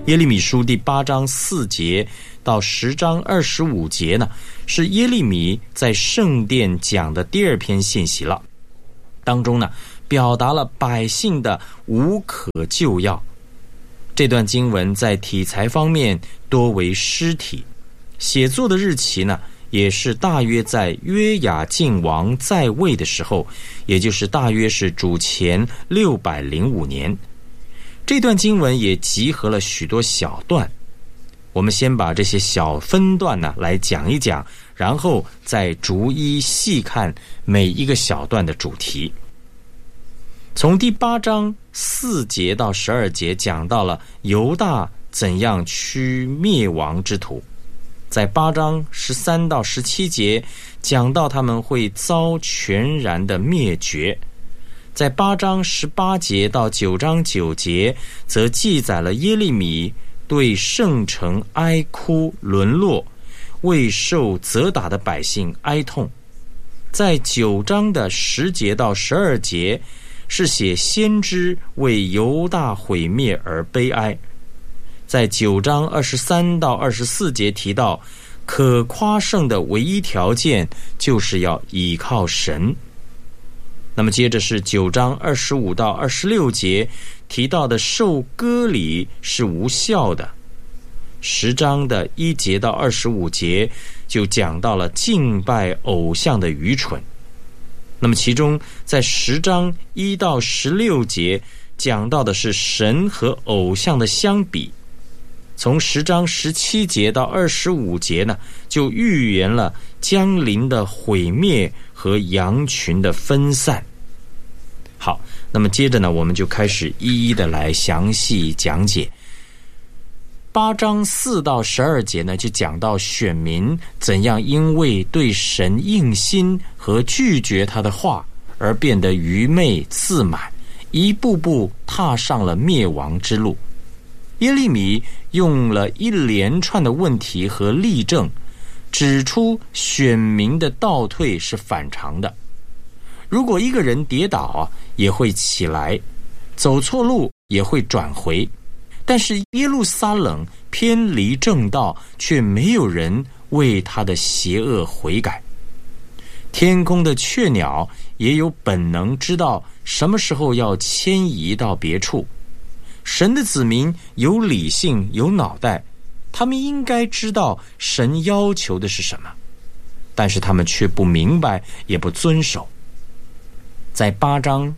耶利米书第8章4节到10章25节呢，是耶利米在圣殿讲的第2篇信息了。当中呢，表达了百姓的无可救药。这段经文在题材方面多为尸体，写作的日期呢，也是大约在约雅敬王在位的时候，也就是大约是主前605年。这段经文也集合了许多小段，我们先把这些小分段呢来讲一讲，然后再逐一细看每一个小段的主题。从第8章4节到12节讲到了犹大怎样趋灭亡之途，在8章13到17节讲到他们会遭全然的灭绝，在8章18节到9章9节则记载了耶利米对圣城哀哭沦落，为受责打的百姓哀痛。在9章的10节到12节是写先知为犹大毁灭而悲哀。在9章23到24节提到，可夸胜的唯一条件就是要倚靠神。那么接着是9章25到26节提到的受割礼是无效的。10章的1节到25节就讲到了敬拜偶像的愚蠢。那么其中在10章1到16节讲到的是神和偶像的相比。从10章17节到25节呢，就预言了将临的毁灭和羊群的分散。好，那么接着呢，我们就开始一一的来详细讲解。8章4到12节呢，就讲到选民怎样因为对神硬心和拒绝他的话而变得愚昧自满，一步步踏上了灭亡之路。耶利米用了一连串的问题和例证，指出选民的倒退是反常的。如果一个人跌倒也会起来，走错路也会转回，但是耶路撒冷偏离正道，却没有人为他的邪恶悔改。天空的雀鸟也有本能知道什么时候要迁移到别处。神的子民有理性有脑袋，他们应该知道神要求的是什么，但是他们却不明白也不遵守。在8章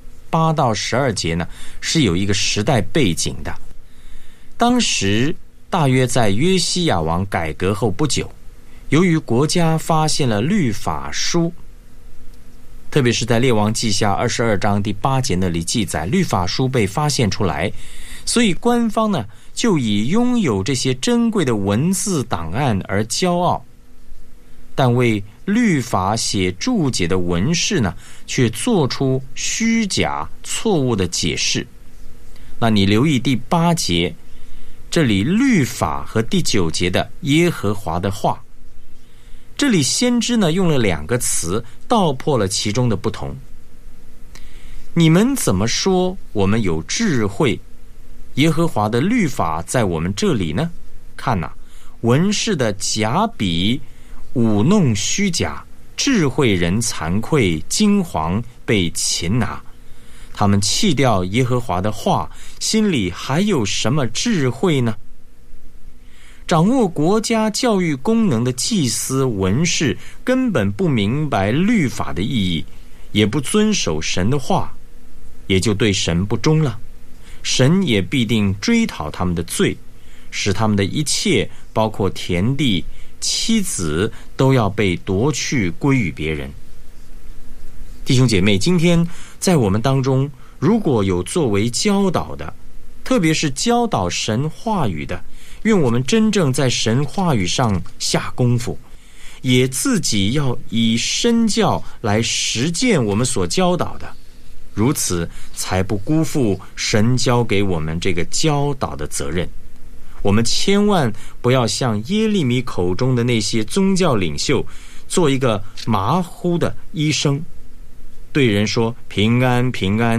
8到12节呢，是有一个时代背景的。当时大约在约西亚王改革后不久，由于国家发现了律法书，特别是在列王记下22章第8节那里记载律法书被发现出来，所以官方呢就以拥有这些珍贵的文字档案而骄傲，但为律法写注解的文士呢，却做出虚假错误的解释。那你留意第8节，这里律法和第9节的耶和华的话，这里先知呢用了2个词，道破了其中的不同。你们怎么说我们有智慧？耶和华的律法在我们这里呢？看哪，文士的假笔舞弄虚假，智慧人惭愧惊惶被擒拿。他们弃掉耶和华的话，心里还有什么智慧呢？掌握国家教育功能的祭司文士根本不明白律法的意义，也不遵守神的话，也就对神不忠了。神也必定追讨他们的罪，使他们的一切，包括田地、妻子，都要被夺去归于别人。弟兄姐妹，今天在我们当中，如果有作为教导的，特别是教导神话语的，愿我们真正在神话语上下功夫，也自己要以身教来实践我们所教导的，如此才不辜负神交给我们这个教导的责任。我们千万不要像耶利米口中的那些宗教领袖，做一个马虎的医生，对人说平安平安，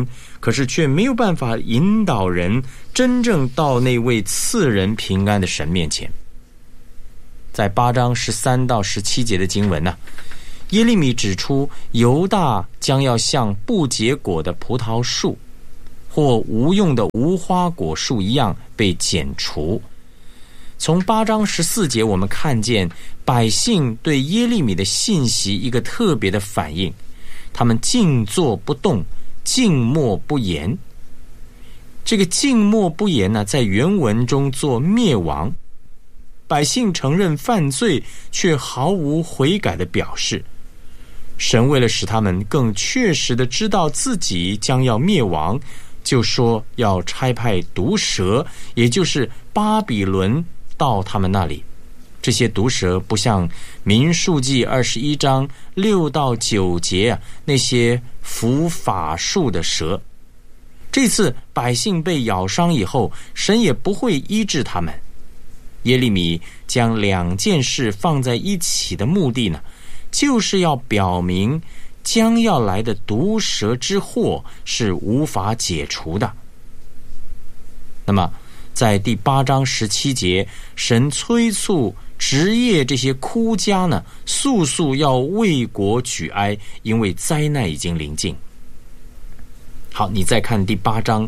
可是却没有办法引导人真正到那位赐人平安的神面前。在8章13到17节的经文呢，耶利米指出犹大将要像不结果的葡萄树或无用的无花果树一样被剪除。从8章14节我们看见百姓对耶利米的信息一个特别的反应，他们静坐不动，静默不言。这个静默不言呢，在原文中做灭亡，百姓承认犯罪却毫无悔改的表示。神为了使他们更确实的知道自己将要灭亡，就说要差派毒蛇，也就是巴比伦到他们那里。这些毒蛇不像民数记21章6到9节那些伏法术的蛇。这次百姓被咬伤以后，神也不会医治他们。耶利米将2件事放在一起的目的呢，就是要表明将要来的毒蛇之祸是无法解除的。那么在第8章17节，神催促职业这些哭家呢，速速要为国举哀，因为灾难已经临近。好，你再看第8章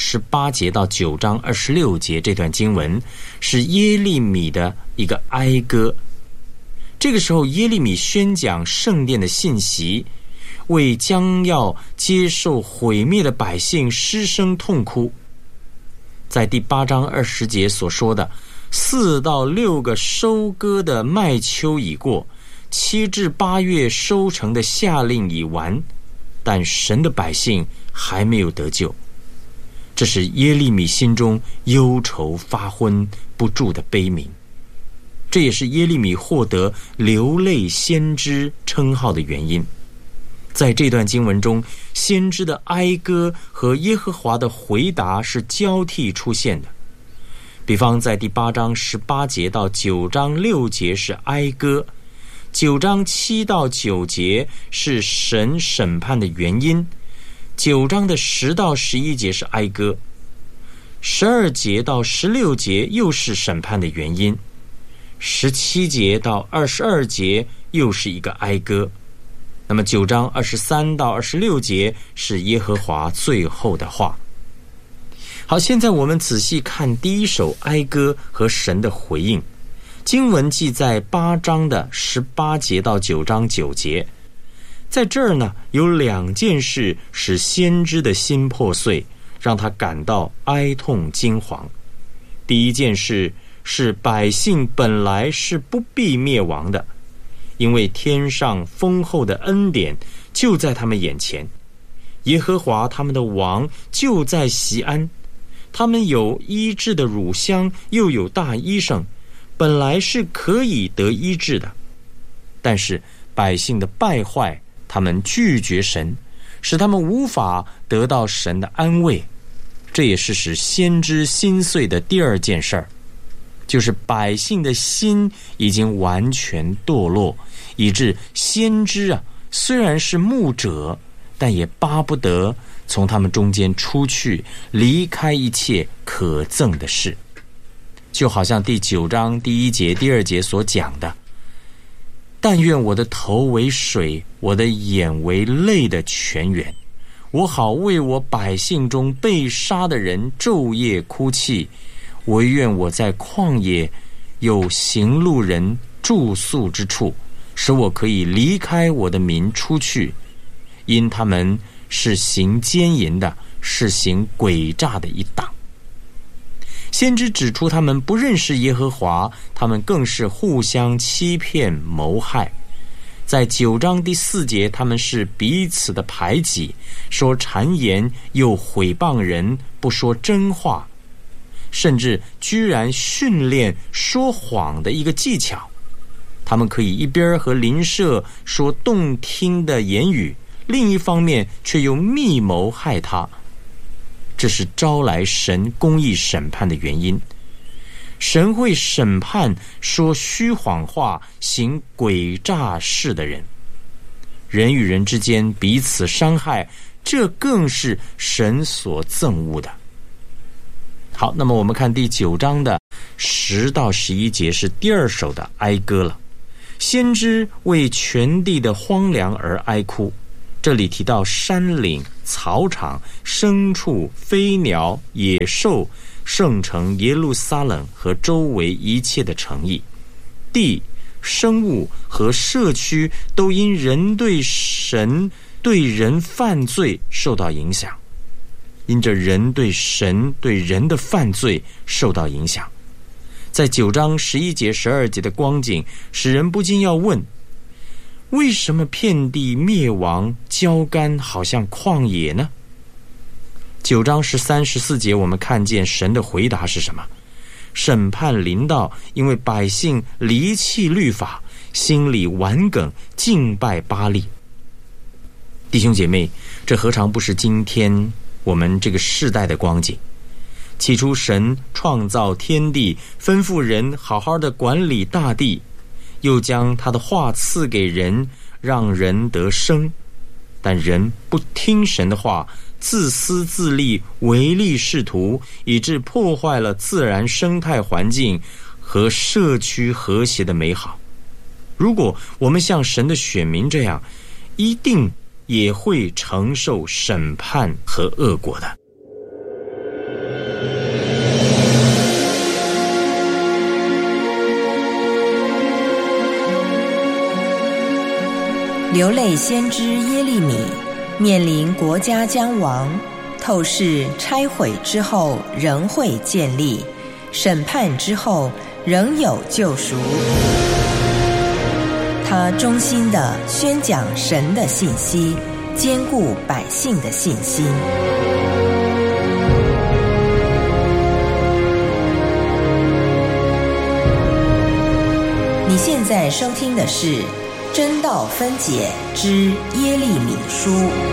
18节到9章26节这段经文，是耶利米的一个哀歌。这个时候耶利米宣讲圣殿的信息，为将要接受毁灭的百姓失声痛哭。在第8章20节所说的4到6个收割的麦秋已过，7至8月收成的下令已完，但神的百姓还没有得救。这是耶利米心中忧愁发昏不住的悲鸣，这也是耶利米获得流泪先知称号的原因。在这段经文中，先知的哀歌和耶和华的回答是交替出现的。比方在第8章18节到9章6节是哀歌，9章7到9节是神审判的原因，9章的10到11节是哀歌，12节到16节又是审判的原因，17节到22节又是一个哀歌。那么9章23到26节是耶和华最后的话。好，现在我们仔细看第一首哀歌和神的回应。经文记在8章的18节到9章9节。在这儿呢，有2件事使先知的心破碎，让他感到哀痛惊惶。第一件事是百姓本来是不必灭亡的，因为天上丰厚的恩典就在他们眼前，耶和华他们的王就在锡安，他们有医治的乳香，又有大医生，本来是可以得医治的。但是百姓的败坏，他们拒绝神，使他们无法得到神的安慰。这也是使先知心碎的第2件事儿，就是百姓的心已经完全堕落，以致先知虽然是牧者，但也巴不得从他们中间出去，离开一切可憎的事。就好像第9章第1节第2节所讲的，但愿我的头为水，我的眼为泪的泉源，我好为我百姓中被杀的人昼夜哭泣，唯愿我在旷野有行路人住宿之处，使我可以离开我的民出去，因他们是行奸淫的，是行诡诈的一党。先知指出他们不认识耶和华，他们更是互相欺骗谋害。在9章第4节，他们是彼此的排挤，说谗言，又毁谤人，不说真话，甚至居然训练说谎的一个技巧。他们可以一边和邻舍说动听的言语，另一方面却又密谋害他。这是招来神公义审判的原因。神会审判说虚谎话、行诡诈事的人。人与人之间彼此伤害， 这更是神所憎恶的。好，那么我们看第9章的10到11节是第2首的哀歌了。先知为全地的荒凉而哀哭，这里提到山岭、草场、牲畜、飞鸟、野兽、圣城耶路撒冷和周围一切的城邑，地、生物和社区都因人对神对人犯罪受到影响，因着人对神对人的犯罪受到影响。在9章11节12节的光景，使人不禁要问，为什么遍地灭亡焦干，好像旷野呢？9章13、14节我们看见神的回答是什么？审判临到，因为百姓离弃律法，心里顽梗，敬拜巴力。弟兄姐妹，这何尝不是今天我们这个世代的光景？起初神创造天地，吩咐人好好的管理大地，又将他的话赐给人，让人得生。但人不听神的话，自私自利，唯利是图，以致破坏了自然生态环境和社区和谐的美好。如果我们像神的选民这样，一定也会承受审判和恶果的。 流泪先知耶利米面临国家将亡，透视拆毁之后仍会建立，审判之后仍有救赎。他衷心地宣讲神的信息，坚固百姓的信心。你现在收听的是真道分解之耶利米书。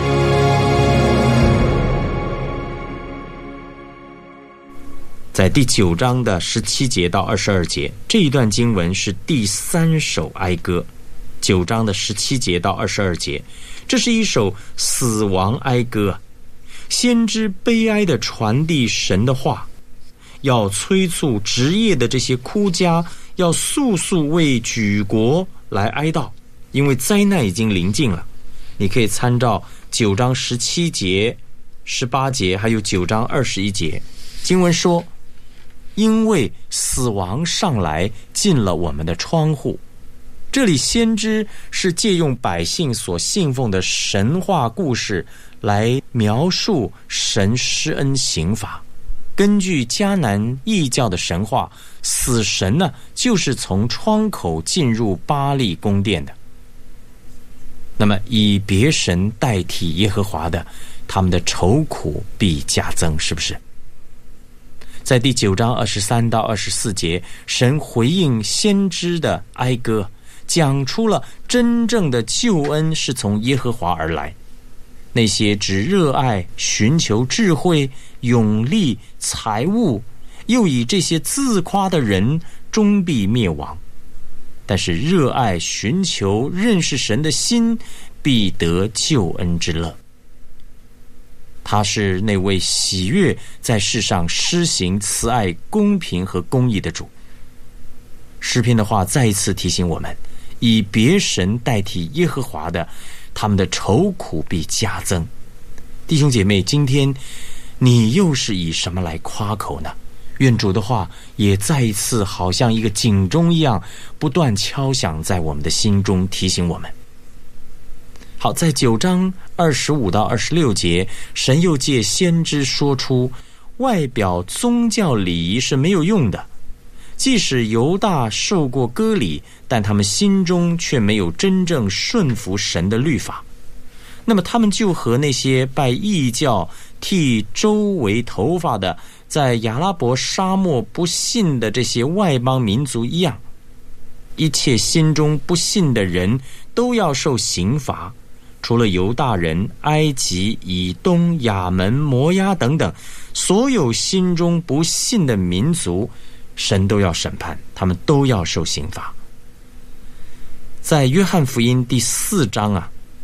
在第9章的17节到22节，这一段经文是第3首哀歌。9章的17节到22节，这是一首死亡哀歌，先知悲哀地传递神的话，要催促职业的这些哭家，要速速为举国来哀悼，因为灾难已经临近了。你可以参照9章17节、18节，还有9章21节，经文说，因为死亡上来进了我们的窗户。这里先知是借用百姓所信奉的神话故事来描述神施恩刑罚。根据迦南异教的神话，死神呢，就是从窗口进入巴力宫殿的。那么以别神代替耶和华的，他们的愁苦必加增，是不是？在第9章23到24节，神回应先知的哀歌，讲出了真正的救恩是从耶和华而来。那些只热爱寻求智慧、勇力、财物，又以这些自夸的人，终必灭亡。但是热爱寻求认识神的心，必得救恩之乐。他是那位喜悦在世上施行慈爱、公平和公义的主。诗篇的话再一次提醒我们，以别神代替耶和华的，他们的愁苦必加增。弟兄姐妹，今天你又是以什么来夸口呢？愿主的话也再一次好像一个警钟一样，不断敲响在我们的心中，提醒我们。好，在9章25到26节，神又借先知说出，外表宗教礼仪是没有用的，即使犹大受过割礼，但他们心中却没有真正顺服神的律法。那么他们就和那些拜异教、剃周围头发的，在亚拉伯沙漠不信的这些外邦民族一样，一切心中不信的人都要受刑罚。除了犹大人、埃及、以东、亚门、摩押等等，所有心中不信的民族，神都要审判，他们都要受刑罚。在约翰福音第4章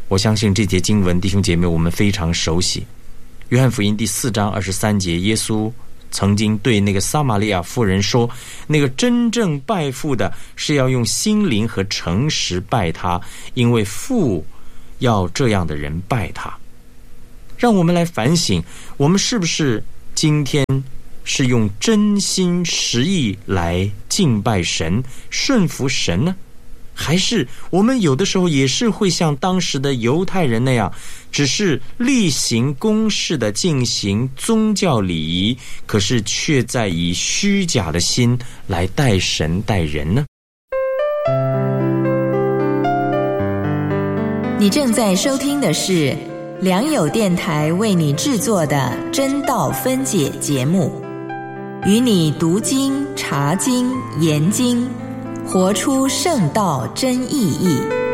我相信这节经文，弟兄姐妹，我们非常熟悉。约翰福音第4章23节，耶稣曾经对那个撒玛利亚妇人说，那个真正拜父的是要用心灵和诚实拜他，因为父要这样的人拜他。让我们来反省，我们是不是今天是用真心实意来敬拜神、顺服神呢？还是我们有的时候也是会像当时的犹太人那样，只是例行公事的进行宗教礼仪，可是却在以虚假的心来待神待人呢？ 你正在收听的是良友电台为你制作的真道分解节目，与你读经、查经、研经，活出圣道真意义。